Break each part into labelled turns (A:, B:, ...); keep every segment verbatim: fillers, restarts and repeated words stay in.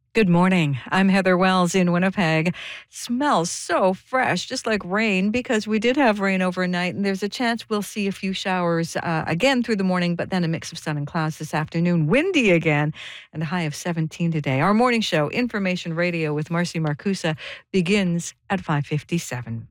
A: Good morning. I'm Heather Wells in Winnipeg. Smells so fresh, just like rain, because we did have rain overnight, and there's a chance we'll see a few showers uh, again through the morning, but then a mix of sun and clouds this afternoon. Windy again, and a high of seventeen today. Our morning show, Information Radio with Marcy Marcusa, begins at five fifty-seven.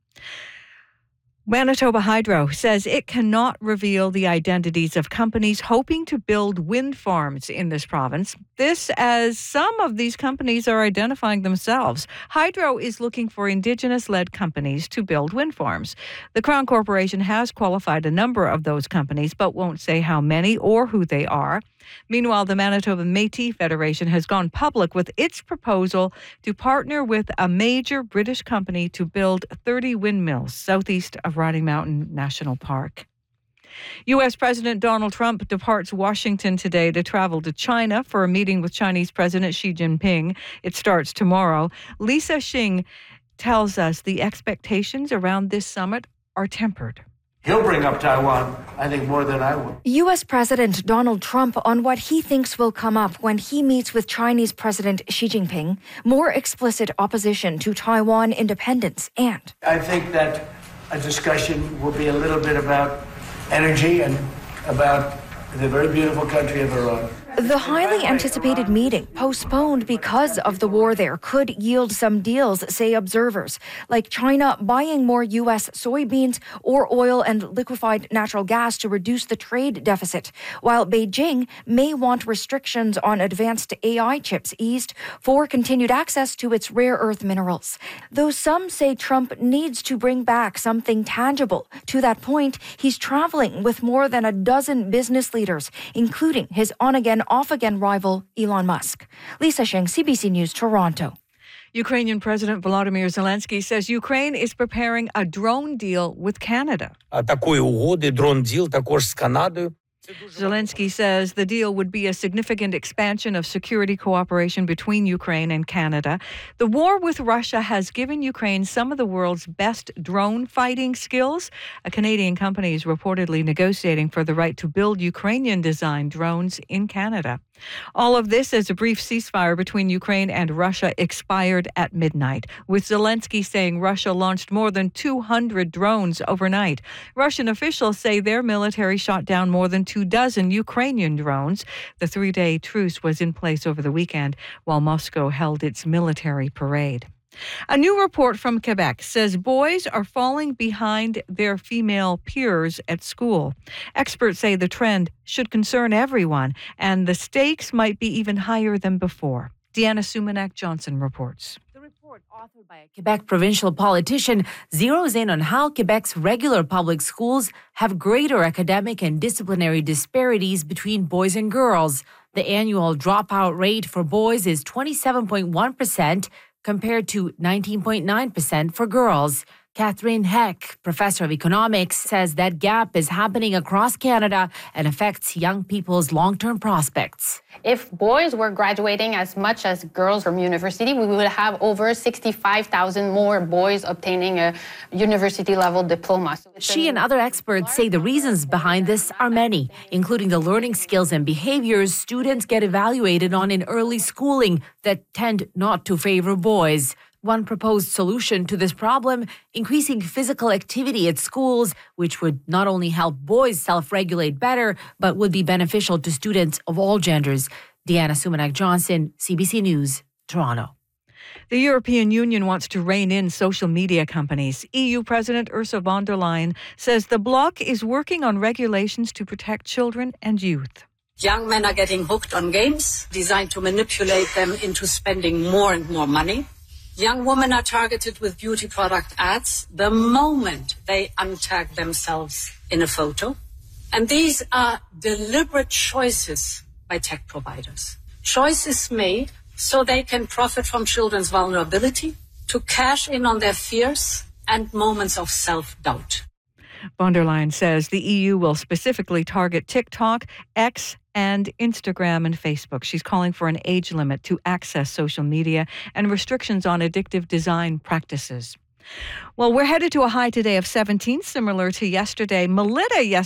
A: Manitoba Hydro says it cannot reveal the identities of companies hoping to build wind farms in this province. This as some of these companies are identifying themselves. Hydro is looking for Indigenous-led companies to build wind farms. The Crown Corporation has qualified a number of those companies, but won't say how many or who they are. Meanwhile, the Manitoba Métis Federation has gone public with its proposal to partner with a major British company to build thirty windmills southeast of Riding Mountain National Park. U S. President Donald Trump departs Washington today to travel to China for a meeting with Chinese President Xi Jinping. It starts tomorrow. Lisa Xing tells us the expectations around this summit are tempered.
B: He'll bring up Taiwan, I think, more than I will.
C: U S. President Donald Trump on what he thinks will come up when he meets with Chinese President Xi Jinping. More explicit opposition to Taiwan independence and...
B: I think that a discussion will be a little bit about energy and about the very beautiful country of Iran.
C: The highly anticipated meeting, postponed because of the war there, could yield some deals, say observers, like China buying more U S soybeans or oil and liquefied natural gas to reduce the trade deficit, while Beijing may want restrictions on advanced A I chips eased for continued access to its rare earth minerals. Though some say Trump needs to bring back something tangible. To that point, he's traveling with more than a dozen business leaders, including his on-again off-again rival Elon Musk. Lisa Xing, C B C News, Toronto.
A: Ukrainian President Volodymyr Zelensky says Ukraine is preparing a drone deal with Canada.
D: Такої угоди, дрон-діл також з Канадою.
A: Zelensky says the deal would be a significant expansion of security cooperation between Ukraine and Canada. The war with Russia has given Ukraine some of the world's best drone fighting skills. A Canadian company is reportedly negotiating for the right to build Ukrainian-designed drones in Canada. All of this as a brief ceasefire between Ukraine and Russia expired at midnight, with Zelensky saying Russia launched more than two hundred drones overnight. Russian officials say their military shot down more than two dozen Ukrainian drones. The three-day truce was in place over the weekend while Moscow held its military parade. A new report from Quebec says boys are falling behind their female peers at school. Experts say the trend should concern everyone, and the stakes might be even higher than before. Deanna Sumanak-Johnson reports.
E: The report, authored by a Quebec provincial politician, zeroes in on how Quebec's regular public schools have greater academic and disciplinary disparities between boys and girls. The annual dropout rate for boys is twenty-seven point one percent, compared to nineteen point nine percent for girls. Catherine Heck, professor of economics, says that gap is happening across Canada and affects young people's long-term prospects.
F: If boys were graduating as much as girls from university, we would have over sixty-five thousand more boys obtaining a university-level diploma. So
E: she and other experts say the reasons behind this are many, including the learning skills and behaviors students get evaluated on in early schooling that tend not to favor boys. One proposed solution to this problem, increasing physical activity at schools, which would not only help boys self-regulate better, but would be beneficial to students of all genders. Deanna Sumanak-Johnson, C B C News, Toronto.
A: The European Union wants to rein in social media companies. E U President Ursula von der Leyen says the bloc is working on regulations to protect children and youth.
G: Young men are getting hooked on games designed to manipulate them into spending more and more money. Young women are targeted with beauty product ads the moment they untag themselves in a photo. And these are deliberate choices by tech providers. Choices made so they can profit from children's vulnerability, to cash in on their fears and moments of self-doubt.
A: Von der Leyen says the E U will specifically target TikTok, X, and Instagram and Facebook. She's calling for an age limit to access social media and restrictions on addictive design practices. Well, we're headed to a high today of seventeen, similar to yesterday. Melita yesterday.